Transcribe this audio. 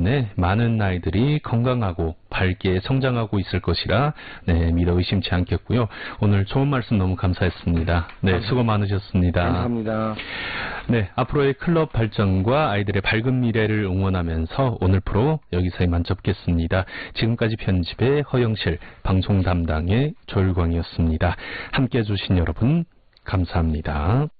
덕분에 많은 아이들이 건강하고 밝게 성장하고 있을 것이라 믿어 의심치 않겠고요. 오늘 좋은 말씀 너무 감사했습니다. 수고 많으셨습니다. 감사합니다. 앞으로의 클럽 발전과 아이들의 밝은 미래를 응원하면서 오늘 프로 여기서 이만 접겠습니다. 지금까지 편집의 허영실, 방송 담당의 조율광이었습니다. 함께 해주신 여러분 감사합니다.